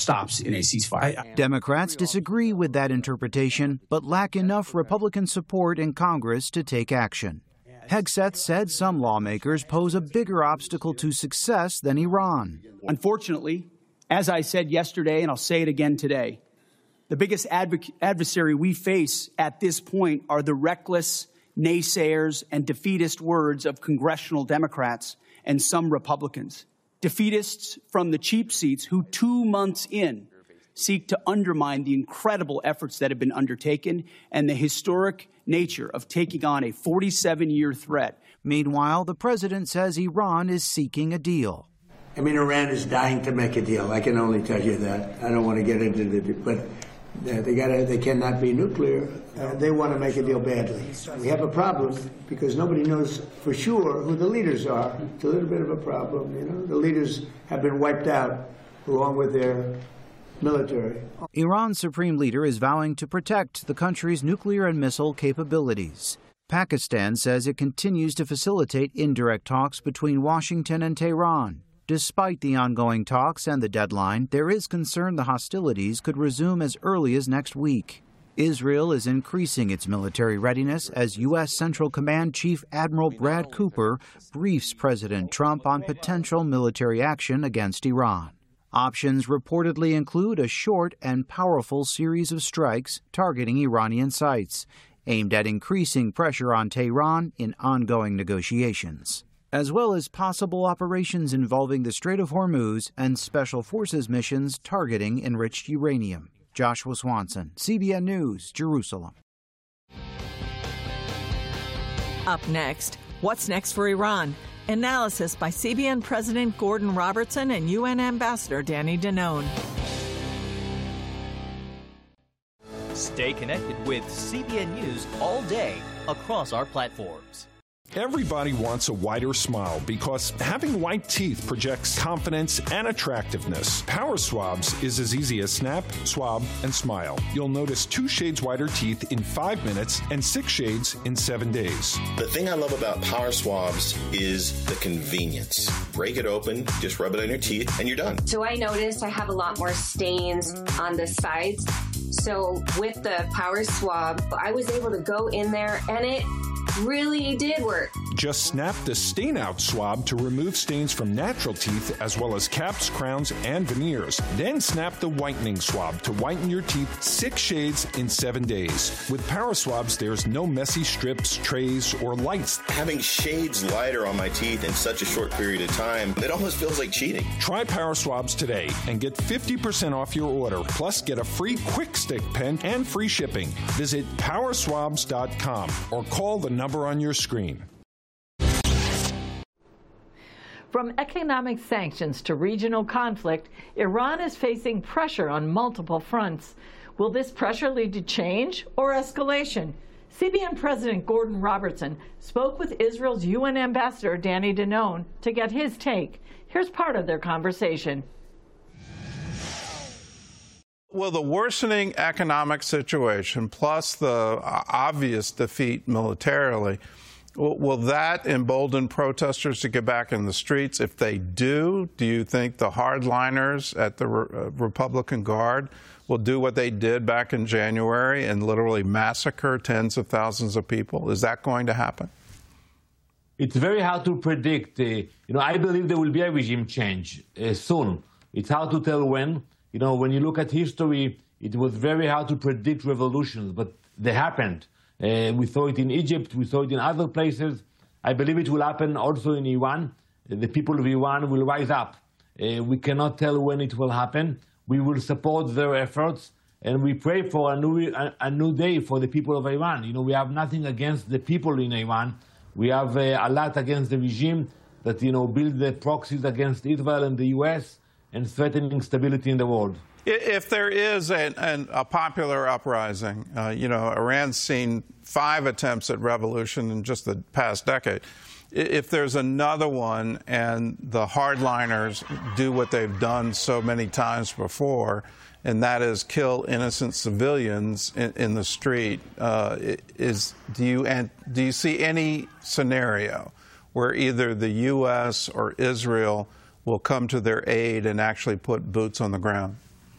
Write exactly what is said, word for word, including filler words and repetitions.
stops in a ceasefire. Democrats disagree with that interpretation, but lack enough Republican support in Congress to take action. Hegseth said some lawmakers pose a bigger obstacle to success than Iran. Unfortunately, as I said yesterday, and I'll say it again today, the biggest adv- adversary we face at this point are the reckless naysayers and defeatist words of congressional Democrats and some Republicans. Defeatists from the cheap seats who two months in seek to undermine the incredible efforts that have been undertaken and the historic nature of taking on a forty-seven-year threat. Meanwhile, the president says Iran is seeking a deal. I mean, Iran is dying to make a deal. I can only tell you that. I don't want to get into the, but they got they cannot be nuclear. Uh, they want to make a deal badly. We have a problem because nobody knows for sure who the leaders are. It's a little bit of a problem, you know. The leaders have been wiped out along with their military. Iran's supreme leader is vowing to protect the country's nuclear and missile capabilities. Pakistan says it continues to facilitate indirect talks between Washington and Tehran. Despite the ongoing talks and the deadline, there is concern the hostilities could resume as early as next week. Israel is increasing its military readiness as U S. Central Command Chief Admiral Brad Cooper briefs President Trump on potential military action against Iran. Options reportedly include a short and powerful series of strikes targeting Iranian sites, aimed at increasing pressure on Tehran in ongoing negotiations, as well as possible operations involving the Strait of Hormuz and Special Forces missions targeting enriched uranium. Joshua Swanson, C B N News, Jerusalem. Up next, what's next for Iran? Analysis by C B N President Gordon Robertson and U N Ambassador Danny Danon. Stay connected with C B N News all day across our platforms. Everybody wants a whiter smile because having white teeth projects confidence and attractiveness. Power Swabs is as easy as snap, swab, and smile. You'll notice two shades whiter teeth in five minutes and six shades in seven days. The thing I love about Power Swabs is the convenience. Break it open, just rub it on your teeth, and you're done. So I noticed I have a lot more stains on the sides. So with the Power Swab, I was able to go in there and it really did work. Just snap the stain out swab to remove stains from natural teeth as well as caps, crowns, and veneers. Then snap the whitening swab to whiten your teeth six shades in seven days. With Power Swabs, there's no messy strips, trays, or lights. Having shades lighter on my teeth in such a short period of time, it almost feels like cheating. Try Power Swabs today and get fifty percent off your order. Plus, get a free Quick Stick pen and free shipping. Visit power swabs dot com or call the number on your screen. From economic sanctions to regional conflict, Iran is facing pressure on multiple fronts. Will this pressure lead to change or escalation? C B N President Gordon Robertson spoke with Israel's U N Ambassador Danny Danon to get his take. Here's part of their conversation. Well, the worsening economic situation, plus the obvious defeat militarily, will that embolden protesters to get back in the streets? If they do, do you think the hardliners at the Republican Guard will do what they did back in January and literally massacre tens of thousands of people? Is that going to happen? It's very hard to predict. Uh, you know, I believe there will be a regime change uh, soon. It's hard to tell when. You know, when you look at history, it was very hard to predict revolutions, but they happened. Uh, we saw it in Egypt, we saw it in other places. I believe it will happen also in Iran. Uh, the people of Iran will rise up. Uh, we cannot tell when it will happen. We will support their efforts, and we pray for a new, a, a new day for the people of Iran. You know, we have nothing against the people in Iran. We have uh, a lot against the regime that, you know, build the proxies against Israel and the U S and threatening stability in the world. If there is an, an, a popular uprising, uh, you know, Iran's seen five attempts at revolution in just the past decade. If there's another one and the hardliners do what they've done so many times before, and that is kill innocent civilians in, in the street, uh, is do you and do you see any scenario where either the U S or Israel will come to their aid and actually put boots on the ground?